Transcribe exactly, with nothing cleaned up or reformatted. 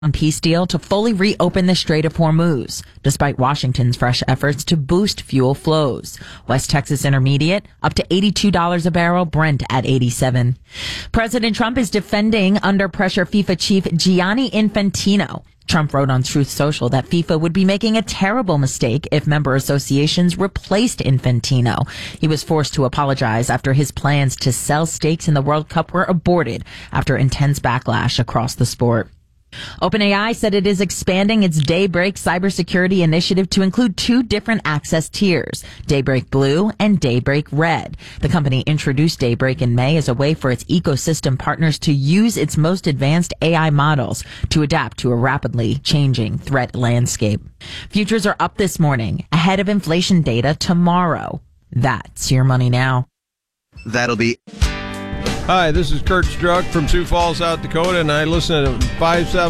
peace deal to fully reopen the Strait of Hormuz, despite Washington's fresh efforts to boost fuel flows. West Texas Intermediate up to eighty-two dollars a barrel, Brent at eighty-seven. President Trump is defending under pressure FIFA chief Gianni Infantino. Trump wrote on Truth Social that FIFA would be making a terrible mistake if member associations replaced Infantino. He was forced to apologize after his plans to sell stakes in the World Cup were aborted after intense backlash across the sport. OpenAI said it is expanding its Daybreak cybersecurity initiative to include two different access tiers, Daybreak Blue and Daybreak Red. The company introduced Daybreak in May as a way for its ecosystem partners to use its most advanced A I models to adapt to a rapidly changing threat landscape. Futures are up this morning, ahead of inflation data tomorrow. That's your money now. That'll be... Hi, this is Kurt Struck from Sioux Falls, South Dakota, and I listen to five seven